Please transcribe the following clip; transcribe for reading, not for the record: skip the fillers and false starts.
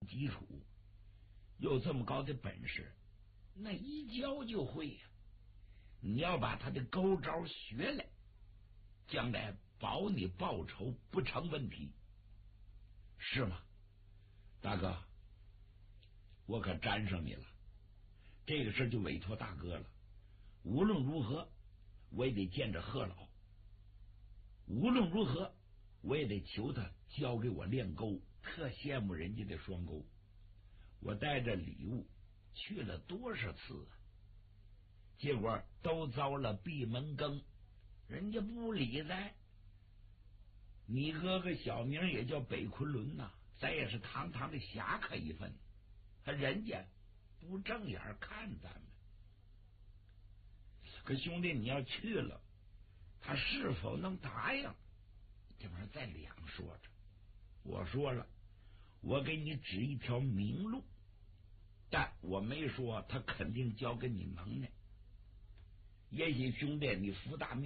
基础，有这么高的本事，那一教就会呀。你要把他的勾招学来，将来保你报仇不成问题，是吗？大哥，我可沾上你了，这个事就委托大哥了。无论如何，我也得见着贺老，无论如何，我也得求他教给我练钩。特羡慕人家的双钩，我带着礼物去了多少次啊，结果都遭了闭门羹，人家不理咱。你哥哥小名也叫北昆仑呐，咱也是堂堂的侠客一份，人家不正眼看咱们。可兄弟，你要去了，他是否能答应，这玩意儿再两说着。我说了，我给你指一条明路，但我没说他肯定教给你能耐。也许兄弟你福大命